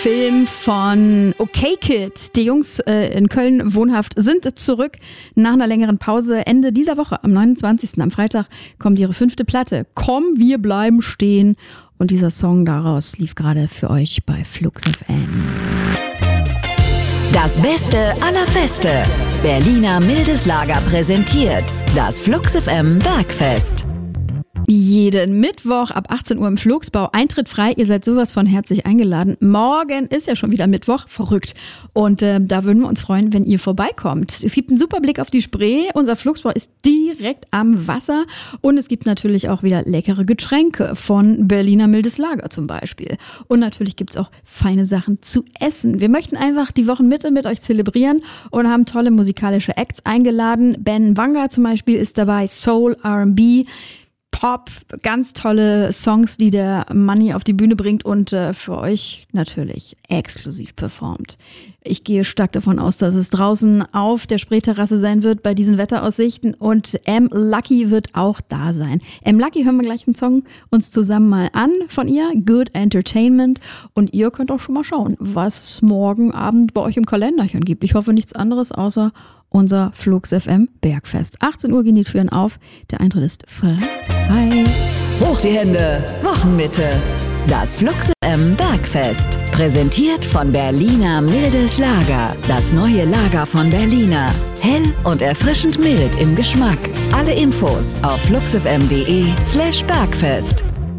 Film von Okay Kid. Die Jungs in Köln wohnhaft sind zurück nach einer längeren Pause. Ende dieser Woche, am 29. am Freitag, kommt ihre 5. Platte. Komm, wir bleiben stehen. Und dieser Song daraus lief gerade für euch bei Flux FM. Das Beste aller Feste. Berliner Mildes Lager präsentiert das Flux FM Bergfest. Jeden Mittwoch ab 18 Uhr im Flugsbau. Eintritt frei, ihr seid sowas von herzlich eingeladen. Morgen ist ja schon wieder Mittwoch, verrückt. Und da würden wir uns freuen, wenn ihr vorbeikommt. Es gibt einen super Blick auf die Spree. Unser Flugsbau ist direkt am Wasser. Und es gibt natürlich auch wieder leckere Getränke von Berliner Mildes Lager zum Beispiel. Und natürlich gibt es auch feine Sachen zu essen. Wir möchten einfach die Wochenmitte mit euch zelebrieren und haben tolle musikalische Acts eingeladen. Ben Wanga zum Beispiel ist dabei, Soul, R&B, Pop, ganz tolle Songs, die der Manni auf die Bühne bringt und für euch natürlich exklusiv performt. Ich gehe stark davon aus, dass es draußen auf der Spreeterrasse sein wird bei diesen Wetteraussichten und M. Lucky wird auch da sein. M. Lucky hören wir gleich einen Song uns zusammen mal an von ihr, Good Entertainment, und ihr könnt auch schon mal schauen, was es morgen Abend bei euch im Kalenderchen gibt. Ich hoffe nichts anderes außer unser Flux FM Bergfest. 18 Uhr gehen die Türen auf, der Eintritt ist frei. Hi. Hoch die Hände, Wochenmitte. Das Flux FM Bergfest. Präsentiert von Berliner Mildes Lager. Das neue Lager von Berliner. Hell und erfrischend mild im Geschmack. Alle Infos auf fluxfm.de/Bergfest.